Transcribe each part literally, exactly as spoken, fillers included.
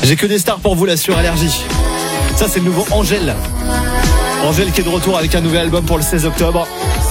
J'ai que des stars pour vous là sur Allergie. Ça c'est le nouveau Angèle. Angèle qui est de retour avec un nouvel album pour le seize octobre.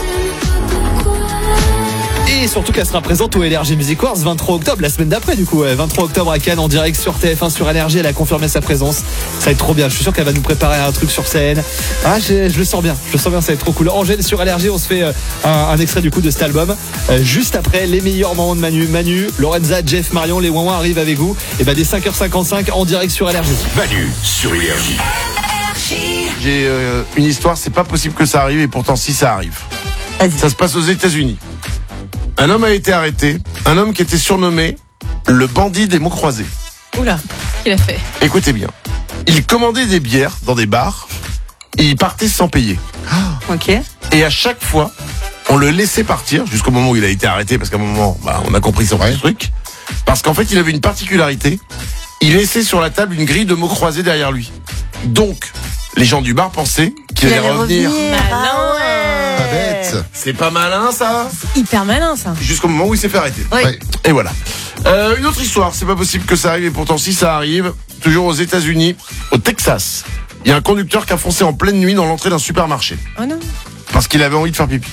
Et surtout qu'elle sera présente au Energy Music Awards vingt-trois octobre, la semaine d'après du coup, ouais, vingt-trois octobre à Cannes en direct sur T F un sur Energy. Elle a confirmé sa présence. Ça va être trop bien. Je suis sûr qu'elle va nous préparer un truc sur scène. Ah, je, je le sens bien. Je le sens bien. Ça va être trop cool. Angèle sur Energy. On se fait euh, un, un extrait du coup de cet album. Euh, juste après les meilleurs moments de Manu. Manu, Lorenza, Jeff, Marion, les Ouin-Ouin arrivent avec vous. Et ben dès cinq heures cinquante-cinq en direct sur Energy. Manu sur Energy. J'ai euh, une histoire. C'est pas possible que ça arrive et pourtant si ça arrive. Vas-y. Ça se passe aux États-Unis. Un homme a été arrêté, un homme qui était surnommé le bandit des mots croisés. Oula, qu'il a fait. Écoutez bien, il commandait des bières dans des bars et il partait sans payer. Ok. Et à chaque fois, on le laissait partir jusqu'au moment où il a été arrêté, parce qu'à un moment, bah, on a compris son Ouais. truc. Parce qu'en fait, il avait une particularité, il laissait sur la table une grille de mots croisés derrière lui. Donc, les gens du bar pensaient qu'il Il allait allait revenir. revenir. Ah non. Pas bête. C'est pas malin ça. Hyper malin ça. Jusqu'au moment où il s'est fait arrêter. Oui. Ouais. Et voilà. Euh, une autre histoire, c'est pas possible que ça arrive, et pourtant si ça arrive, toujours aux États-Unis, au Texas, il y a un conducteur qui a foncé en pleine nuit dans l'entrée d'un supermarché Oh non. parce qu'il avait envie de faire pipi.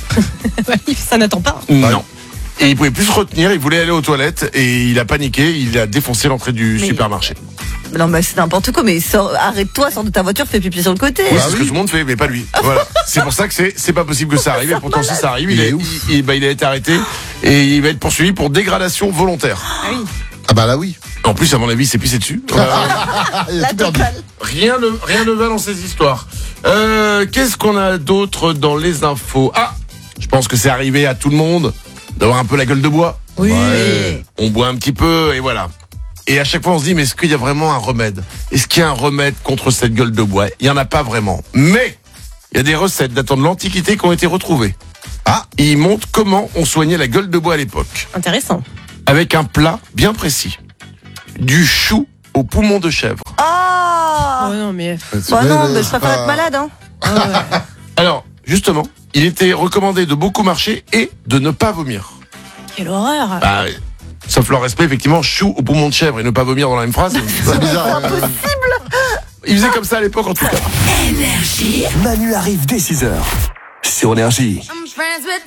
Ça n'attend pas. Non. Et il pouvait plus se retenir, il voulait aller aux toilettes et il a paniqué, il a défoncé l'entrée du Mais- supermarché. Non, mais c'est n'importe quoi, mais sors, arrête-toi, sors de ta voiture, fais pipi sur le côté. Oui, Bah c'est ce oui. que tout le monde fait, mais pas lui. Voilà. C'est pour ça que c'est c'est pas possible que ça arrive. Et pourtant, si ça arrive, il, Il est, est ouf. il, il- bah, il a été arrêté et il va être poursuivi pour dégradation volontaire. Ah oui. Ah bah là oui. En plus, à mon avis, c'est pissé dessus. Euh, Ah, il a La tout perdu. totale. Rien ne, rien ne va dans ces histoires. Euh, qu'est-ce qu'on a d'autre dans les infos? Ah, je pense que c'est arrivé à tout le monde d'avoir un peu la gueule de bois. Oui. Ouais. On boit un petit peu et voilà. Et à chaque fois, on se dit, mais est-ce qu'il y a vraiment un remède? Est-ce qu'il y a un remède contre cette gueule de bois? Il n'y en a pas vraiment. Mais il y a des recettes datant de l'Antiquité qui ont été retrouvées. Ah. Et ils montrent comment on soignait la gueule de bois à l'époque. Intéressant. Avec un plat bien précis. Du chou au poumon de chèvre. Oh Oh non mais. Bah non, mais je préfère être malade, hein. Ah ouais. Alors, justement, il était recommandé de beaucoup marcher et de ne pas vomir. Quelle horreur. Bah, sauf leur respect, effectivement, chou au poumon de chèvre et ne pas vomir dans la même phrase. C'est bizarre. euh, Ils faisaient comme ça à l'époque, en tout cas. Manu arrive dès six heures sur Énergie. I'm friends with